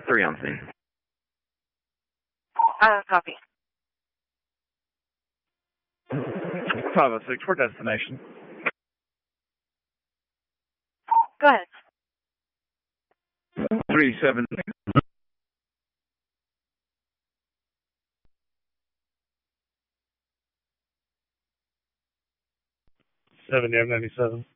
3 on scene. Copy. 506, for destination. Go ahead. 37. 70 M97.